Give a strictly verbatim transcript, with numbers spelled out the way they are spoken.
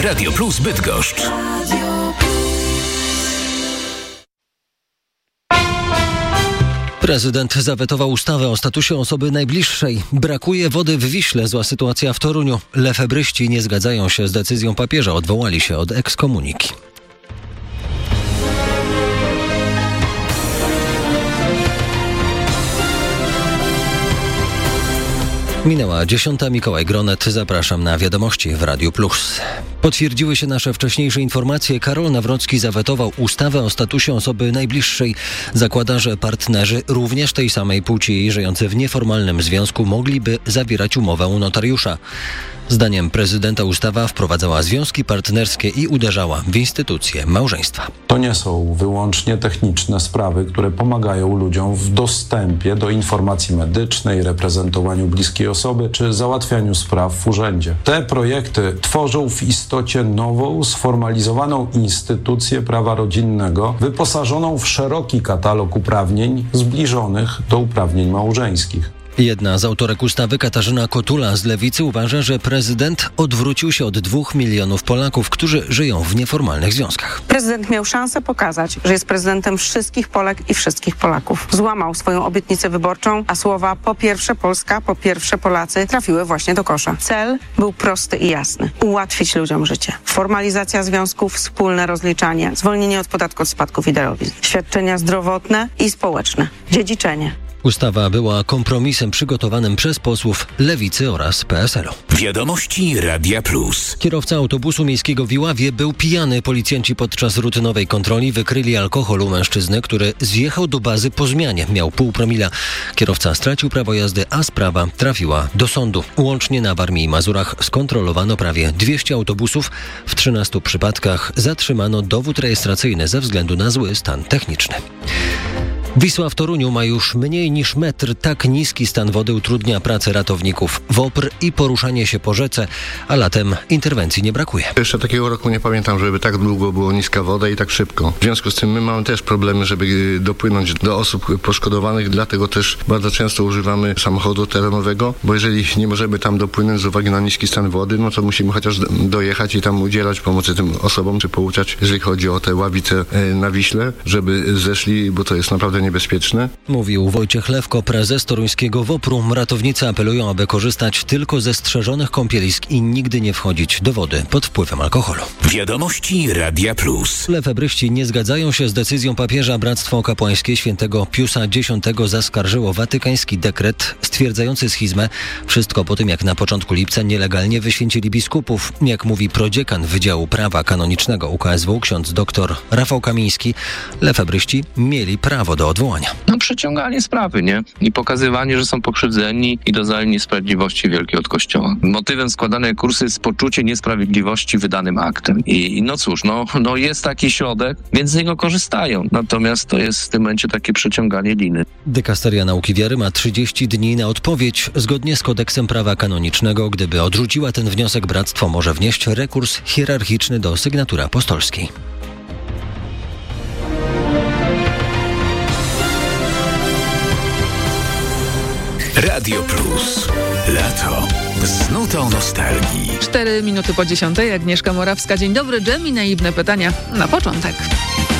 Radio Plus Bydgoszcz. Prezydent zawetował ustawę o statusie osoby najbliższej. Brakuje wody w Wiśle, zła sytuacja w Toruniu. Lefebryści nie zgadzają się z decyzją papieża, odwołali się od ekskomuniki. Minęła dziesiąta. Mikołaj Gronet. Zapraszam na wiadomości w Radiu Plus. Potwierdziły się nasze wcześniejsze informacje. Karol Nawrocki zawetował ustawę o statusie osoby najbliższej. Zakłada, że partnerzy również tej samej płci żyjący w nieformalnym związku mogliby zawierać umowę u notariusza. Zdaniem prezydenta ustawa wprowadzała związki partnerskie i uderzała w instytucję małżeństwa. To nie są wyłącznie techniczne sprawy, które pomagają ludziom w dostępie do informacji medycznej, reprezentowaniu bliskiej osoby czy załatwianiu spraw w urzędzie. Te projekty tworzą w istocie nową, sformalizowaną instytucję prawa rodzinnego, wyposażoną w szeroki katalog uprawnień zbliżonych do uprawnień małżeńskich. Jedna z autorek ustawy, Katarzyna Kotula z Lewicy, uważa, że prezydent odwrócił się od dwóch milionów Polaków, którzy żyją w nieformalnych związkach. Prezydent miał szansę pokazać, że jest prezydentem wszystkich Polek i wszystkich Polaków. Złamał swoją obietnicę wyborczą, a słowa po pierwsze Polska, po pierwsze Polacy trafiły właśnie do kosza. Cel był prosty i jasny. Ułatwić ludziom życie. Formalizacja związków, wspólne rozliczanie, zwolnienie od podatku od spadków i darowizn, świadczenia zdrowotne i społeczne, dziedziczenie. Ustawa była kompromisem przygotowanym przez posłów Lewicy oraz P S L u. Wiadomości Radia Plus. Kierowca autobusu miejskiego w Iławie był pijany. Policjanci podczas rutynowej kontroli wykryli alkohol u mężczyzny, który zjechał do bazy po zmianie. Miał pół promila. Kierowca stracił prawo jazdy, a sprawa trafiła do sądu. Łącznie na Warmii i Mazurach skontrolowano prawie dwieście autobusów. W trzynastu przypadkach zatrzymano dowód rejestracyjny ze względu na zły stan techniczny. Wisła w Toruniu ma już mniej niż metr. Tak niski stan wody utrudnia pracę ratowników. WOPR i poruszanie się po rzece, a latem interwencji nie brakuje. Jeszcze takiego roku nie pamiętam, żeby tak długo było niska woda i tak szybko. W związku z tym my mamy też problemy, żeby dopłynąć do osób poszkodowanych, dlatego też bardzo często używamy samochodu terenowego, bo jeżeli nie możemy tam dopłynąć z uwagi na niski stan wody, no to musimy chociaż dojechać i tam udzielać pomocy tym osobom, czy pouczać, jeżeli chodzi o te ławice na Wiśle, żeby zeszli, bo to jest naprawdę niebezpieczne. Mówił Wojciech Lewko, prezes toruńskiego WOPR-u. Ratownicy apelują, aby korzystać tylko ze strzeżonych kąpielisk i nigdy nie wchodzić do wody pod wpływem alkoholu. Wiadomości Radia Plus. Lefebryści nie zgadzają się z decyzją papieża. Bractwo kapłańskie świętego Piusa X zaskarżyło watykański dekret stwierdzający schizmę. Wszystko po tym, jak na początku lipca nielegalnie wyświęcili biskupów. Jak mówi prodziekan Wydziału Prawa Kanonicznego U K S W, ksiądz dr Rafał Kamiński, lefebryści mieli prawo do odwołania. No przeciąganie sprawy, nie? I pokazywanie, że są pokrzywdzeni i doznali niesprawiedliwości wielkiej od Kościoła. Motywem składanej kursy jest poczucie niesprawiedliwości wydanym aktem. I, i no cóż, no, no jest taki środek, więc z niego korzystają. Natomiast to jest w tym momencie takie przeciąganie liny. Dykasteria Nauki Wiary ma trzydzieści dni na odpowiedź. Zgodnie z kodeksem prawa kanonicznego, gdyby odrzuciła ten wniosek, bractwo może wnieść rekurs hierarchiczny do sygnatury apostolskiej. Radio Plus. Lato. Z nutą nostalgii. Cztery minuty po dziesiątej. Agnieszka Morawska. Dzień dobry, dżem i naiwne pytania na początek.